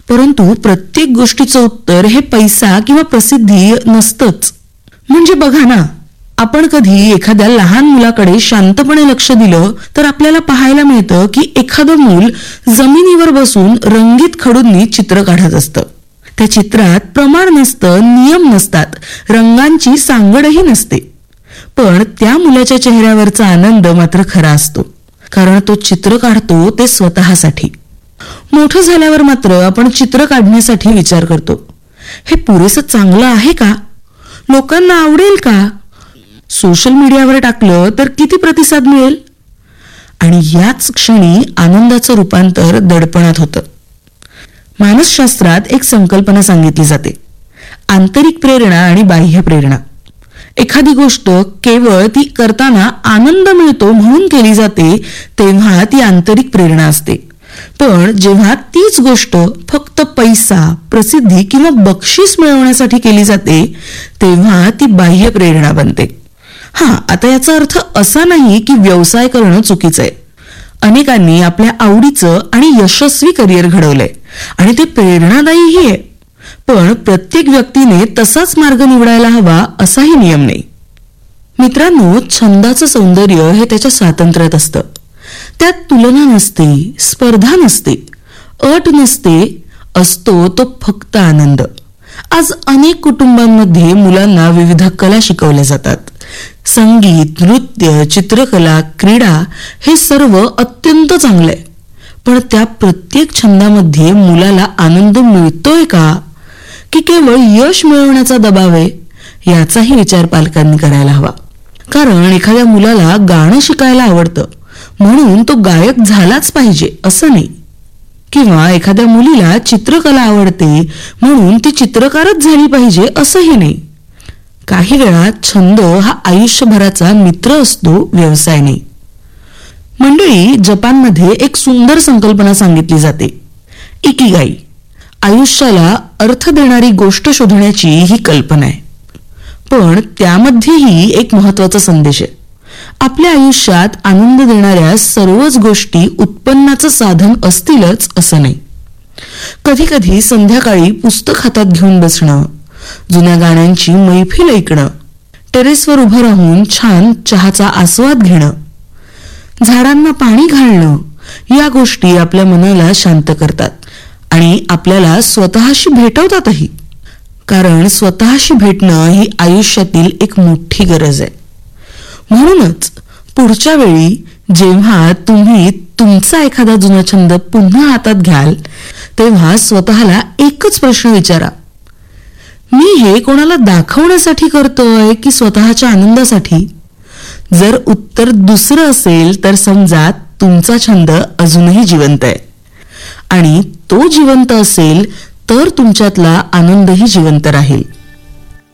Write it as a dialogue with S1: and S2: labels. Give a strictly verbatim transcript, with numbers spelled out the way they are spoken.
S1: परंतु प्रत्येक गोष्टीचं उत्तर हे पैसा किंवा प्रसिद्धी नसतंच. म्हणजे बघा ना, आपण कधी एखाद्या लहान मुलाकडे शांतपणे लक्ष दिलं तर आपल्याला पाहायला मिळतं की एखादं मूल जमिनीवर बसून रंगीत खडूंनी चित्र काढत असतं. त्या चित्रात प्रमाण नसतं, नियम नसतात, रंगांची सांगडही नसते. पण त्या मुलाच्या चेहऱ्यावरचा आनंद मात्र खरा असतो, कारण तो चित्र काढतो ते स्वतःसाठी. मोठं झाल्यावर मात्र आपण चित्र काढण्यासाठी विचार करतो, हे पुरेसं चांगलं आहे का, लोकांना आवडेल का, सोशल मीडियावर टाकलं तर किती प्रतिसाद मिळेल. आणि याच क्षणी आनंदाचं रूपांतर दडपणात होतं. मानसशास्त्रात एक संकल्पना सांगितली जाते, आंतरिक प्रेरणा आणि बाह्य प्रेरणा. एखादी गोष्ट केवळ ती करताना आनंद मिळतो म्हणून केली जाते तेव्हा ती आंतरिक प्रेरणा असते. पण जेव्हा तीच गोष्ट फक्त पैसा, प्रसिद्धी किंवा बक्षीस मिळवण्यासाठी केली जाते तेव्हा ती बाह्य प्रेरणा बनते. हा, आता याचा अर्थ असा नाही की व्यवसाय करणं चुकीचं आहे. अनेकांनी आपल्या आवडीचं आणि यशस्वी करिअर घडवलंय आणि ते प्रेरणादायीही आहे. पण प्रत्येक व्यक्तीने तसाच मार्ग निवडायला हवा असाही नियम नाही. मित्रांनो, छंदाचं सौंदर्य हे त्याच्या स्वातंत्र्यात असतं. त्यात तुलना नसते, स्पर्धा नसते, अट नसते, असतो तो फक्त आनंद. आज अनेक कुटुंबांमध्ये मुलांना विविध कला शिकवल्या जातात. संगीत, नृत्य, चित्रकला, क्रीडा हे सर्व अत्यंत चांगले आहे. पण त्या प्रत्येक छंदामध्ये मुलाला आनंद मिळतोय का, की केवळ यश मिळवण्याचा दबाव आहे, याचाही विचार पालकांनी करायला हवा. कारण एखाद्या मुलाला गाणं शिकायला आवडतं म्हणून तो गायक झालाच पाहिजे असं नाही, किंवा एखाद्या मुलीला चित्रकला आवडते म्हणून ती चित्रकारच झाली पाहिजे असंही नाही. काही वेळा छंद हा आयुष्यभराचा मित्र असतो, व्यवसाय नाही. मंडळी, जपानमध्ये एक सुंदर संकल्पना सांगितली जाते, इकिगाई. आयुष्याला अर्थ देणारी गोष्ट शोधण्याची ही कल्पना आहे. पण त्यामध्येही एक महत्वाचा संदेश आहे. आपल्या आयुष्यात आनंद देणाऱ्या सर्वच गोष्टी उत्पन्नाचं साधन असतीलच असं नाही. कधी कधी संध्याकाळी पुस्तक हातात घेऊन बसणं, जुन्या गाण्यांची मैफिल ऐकणं, टेरेसवर उभं राहून छान चहाचा आस्वाद घेणं, झाडांना पाणी घालणं, या गोष्टी आपल्या मनाला शांत करतात आणि आपल्याला स्वतःशी भेटवतातही. कारण स्वतःशी भेटणं ही आयुष्यातील एक मोठी गरज आहे. म्हणूनच पुढच्या वेळी जेव्हा तुम्ही तुमचा एखादा जुना छंद पुन्हा हातात घ्याल तेव्हा स्वतःला एकच प्रश्न विचारा, मी हे कोणाला दाखवण्यासाठी करतोय की स्वतःच्या आनंदासाठी. जर उत्तर दुसरं असेल तर समजा तुमचा छंद अजूनही जिवंत आहे, आणि तो जिवंत असेल तर तुमच्यातला आनंदही जिवंत राहील.